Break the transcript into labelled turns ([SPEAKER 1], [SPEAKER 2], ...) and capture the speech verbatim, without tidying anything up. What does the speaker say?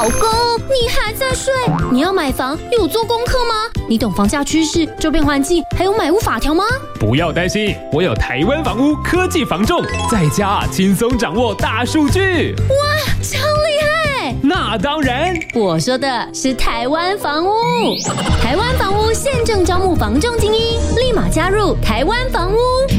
[SPEAKER 1] 老公，你还在睡？你要买房有做功课吗？你懂房价趋势、周边环境还有买屋法条吗？
[SPEAKER 2] 不要担心，我有台湾房屋科技房仲，在家轻松掌握大数据。
[SPEAKER 1] 哇，超厉害！
[SPEAKER 2] 那当然，
[SPEAKER 1] 我说的是台湾房屋。台湾房屋现正招募房仲精英，立马加入台湾房屋。